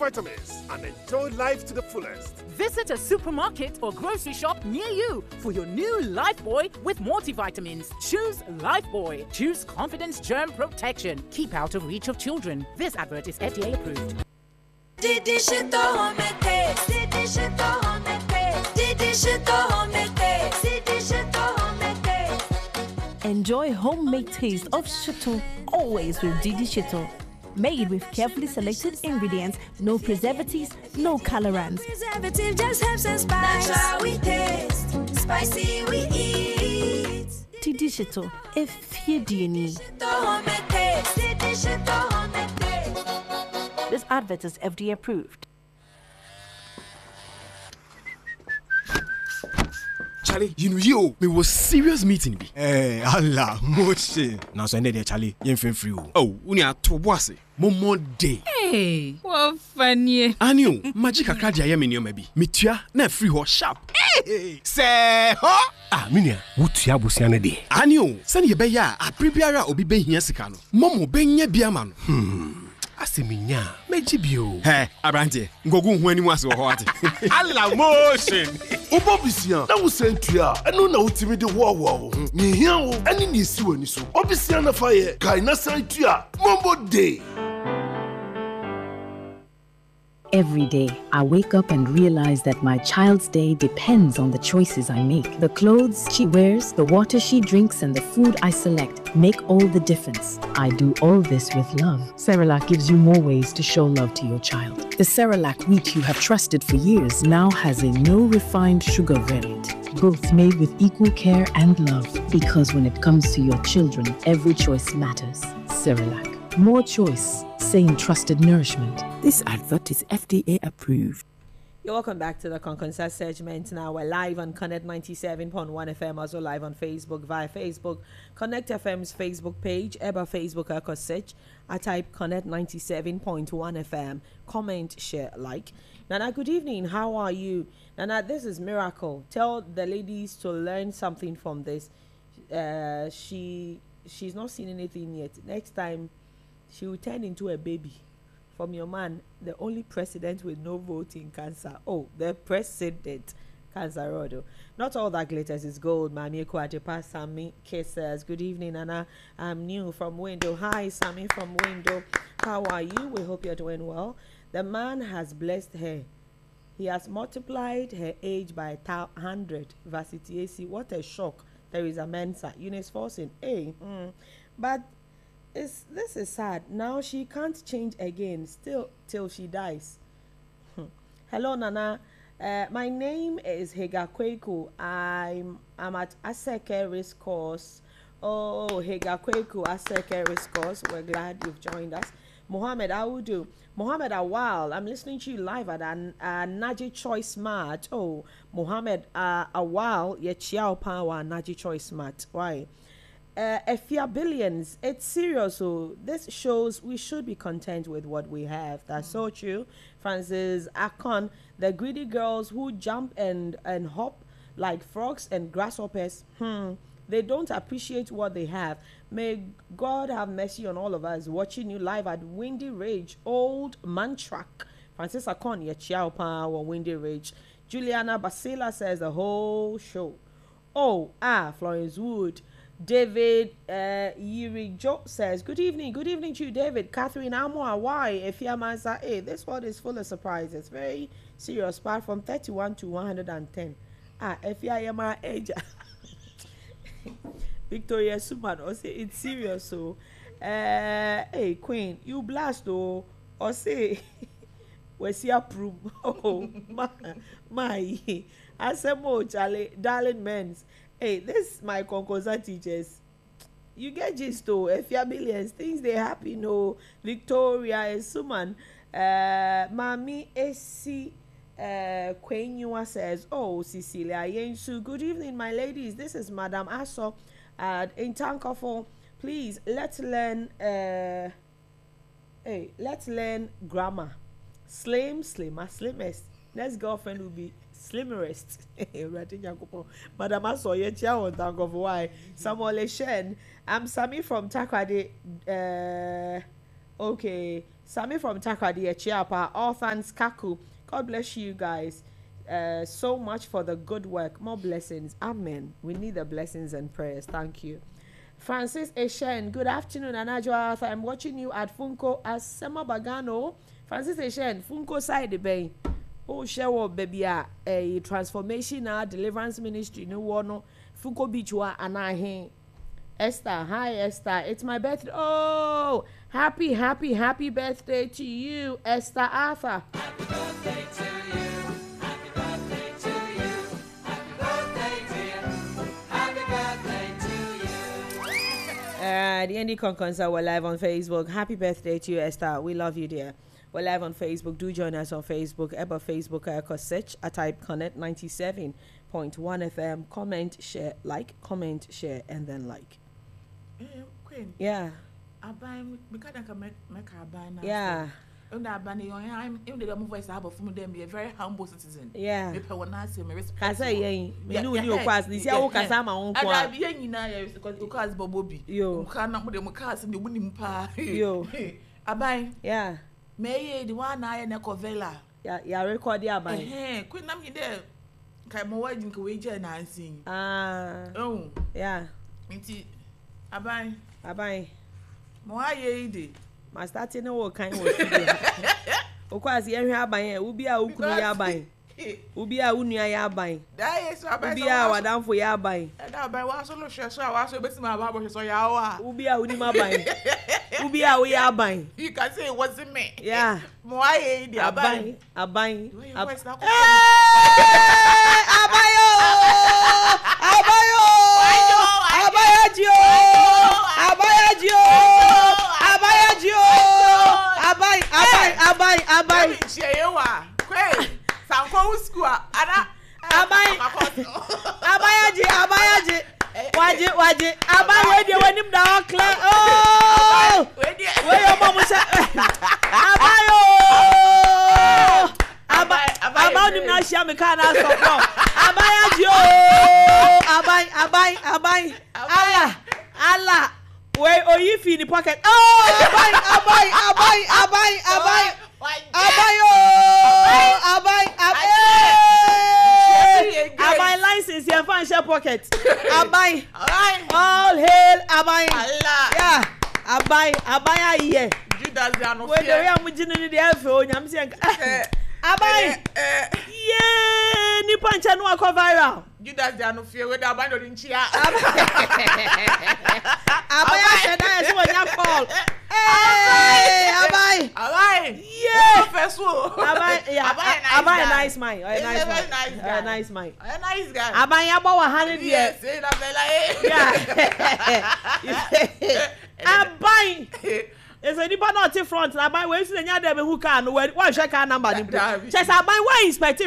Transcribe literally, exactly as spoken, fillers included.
multivitamins and enjoy life to the fullest. Visit a supermarket or grocery shop near you for your new Lifebuoy with multivitamins. Choose Lifebuoy. Choose confidence germ protection. Keep out of reach of children. This advert is F D A approved. Enjoy homemade taste of Shito always with Didi Shito. Made with carefully selected ingredients, no preservatives, no colorants. Preservative just helps us spice. That's how we taste. Spicy we eat. Didi Shito, if you do need. This advert is F D A approved. Charlie, you know you, me was serious meeting be. Eh, Allah, moche. Now so there, Charlie, you ain't free. Oh, uni a to boise. Momo day. Hey, what funny. Anio, magic a kaja ya minyo maybe. Mitua na free ho sharp. Hey, say ho. Ah, minia, wutia busiane de. Anio, send ye beya a prebiara obi be hiya sikano. Momo benye biaman. Hmm. Aseminya, mejibio. Hey, Abrante, ngogu hwani wasi wa hoate. Allah motion. Obobisia, na wusentua, eno na utimi de wo wo. Ni hia wo, ani ni si wani so. Obisia na faye, kai na santua, Mombo Day. Every day, I wake up and realize that my child's day depends on the choices I make. The clothes she wears, the water she drinks, and the food I select make all the difference. I do all this with love. Cerelac gives you more ways to show love to your child. The Cerelac wheat you have trusted for years now has a no refined sugar variant. Both made with equal care and love. Because when it comes to your children, every choice matters. Cerelac. More choice. Same trusted nourishment. This advert is F D A approved. You're welcome back to the Conconcert segment. Now we're live on Connect ninety-seven point one F M, also live on Facebook via Facebook. Connect F M's Facebook page, Eba Facebook Echo search. I type Connect ninety-seven point one F M. Comment, share, like. Nana, good evening. How are you? Nana, this is Miracle. Tell the ladies to learn something from this. Uh, she she's not seen anything yet. Next time, she will turn into a baby. From your man, the only president with no vote in cancer. Oh, the president, cancer rodo. Not all that glitters is gold. Mami Kwadepa Sami Kisses. Good evening, Anna. I'm new from Window. Hi, Sammy from Window. How are you? We hope you're doing well. The man has blessed her. He has multiplied her age by a hundred. Varsity A C. What a shock. There is a Mensa. Eunice Forcing. Hey, mm. But It's, this is sad. Now she can't change again, still till she dies. Hello, Nana. Uh, my name is Hega Kweku. I'm I'm at Aseke Race Course. Oh, Hega Kweku, Aseke Race Course. We're glad you've joined us. Mohammed Awudu. Mohammed Awal. I'm listening to you live at an uh, Naji Choice Mart. Oh, Mohammed uh, Awal. Ye Chiao Power Naji Choice Mart. Why? Uh, Efia Billions, it's serious. So this shows we should be content with what we have. That's so true. Francis Akon, the greedy girls who jump and and hop like frogs and grasshoppers. Hmm. They don't appreciate what they have. May God have mercy on all of us. Watching you live at Windy Ridge, Old Mantrack. Francis Akon, yeah, Chiao Power, Windy Ridge. Juliana Basila says the whole show. Oh, ah, Florence Wood. David uh, Yirijo says, good evening, good evening to you, David. Catherine Amo, why? If you answer, hey, this one is full of surprises. Very serious, part from thirty-one to one hundred ten. Ah, if you are my age, Victoria Suman, or say it's serious. So, uh, hey, Queen, you blast, though, or say, where's your proof? Oh, my, my, I said, more, Charlie, darling men's. Hey, this my Conconcert teachers. You get gist though. If you're billions, things they happen. No, Victoria and Suman. Uh, Mami Esi uh, Kwenyua says, oh, Cecilia Yensu. Good evening, my ladies. This is Madam Aso at in Tankafo. Please, let's learn. Uh, hey, let's learn grammar. Slim, slimmer, slimmest. Next girlfriend will be slimmerest. Madam Aso, ye chia on Tankafo. Why? Samuel Shen. I'm Sammy from Takrade. Uh, okay. Sammy from Takrady, Chiapa, Orphans Kaku. God bless you guys uh, so much for the good work. More blessings. Amen. We need the blessings and prayers. Thank you. Francis Eshen, good afternoon, Anajo Arthur. I'm watching you at Funko as Sema Bagano. Francis Eshen, Funko side the bay. Oh, share baby, a transformation, a deliverance ministry, no one, Funko Beach, and I. Esther, hi Esther, it's my birthday. Oh, happy, happy, happy birthday to you, Esther Arthur. Happy birthday to you. Happy birthday to you. Happy birthday, dear. Happy birthday to you. Uh, the Indie Con concert, we're live on Facebook. Happy birthday to you, Esther. We love you, dear. We're live on Facebook. Do join us on Facebook. Ever Facebook, uh, search, I type Connect ninety-seven point one F M. Comment, share, like, comment, share, and then like. Queen. Yeah. Aban, because I can make make Aban. Yeah. And Aban, I'm in the voice I have from them be a very humble citizen. Yeah. If I want to say, respect. I say, yeah, me know you pass this. Yeah, okay, I'm my own. I be any now because because Bobobi. Yo. Cannot put them cars in the winning pa. Yo. Aban. Yeah. May the one I and a covella. Yeah, yeah, record ya Aban. Eh, Queen, I'm there. Kai mo wedding ko we je na ansing. Ah. Oh. Yeah. Nti Aban. Aban. Mo aye ide. Ma start no wo kan wo studio. Okwazi ehwe Aban e, ubi a ukunu ya Aban. Ubi a unua ya Aban. Da yes Aban. Ubi a wadamfo ya Aban. Da Aban wa so lo hwe so a wa so besi ma ba bo hwe so ya wa. Ubi a uni ma Aban. Ubi a wo ya Aban. You can say it wasn't me. Yeah. Mo aye ide Aban. Aban. Aban. Abayo! Abayo! Abayajio! Abayajio! Abayajio! Abay, abay, abay, abay. Sheyewa. Kwe. Sanko school. Ada. Abay. Abayaji, abayaji. Waji, waji. Abay we wanim da okla. Oh! We your mom say. Abayo! Abay, abay nim na share me kan na stop now. Abayajio! Abay, abay, abay. Allah. Allah. Where are you feeling pocket? Oh, abay, abay, abay, abay, abay, abay, oh, abay, abay, abay license here, fan share pocket. Abay, all hail, abay. Allah, yeah, abay, abay, yeah. Judas, they are not. Where the young mujini the elfo, I'm saying, abay, yeah, ni pancha no go viral. Judas, they are not fear whether abandoned in chia. Abay said I see what you call. Hey, Abay. Abay. Yeah. Professor. Abay, yeah. Abay, nice man. A nice man. Nice guy. A nice man. A nice guy. Abay, about one hundred years. Yes, yeah. Abay. It's a nipa not in front. Abay, where is the nyade me who can? Where? What check our number? Just Abay, where inspect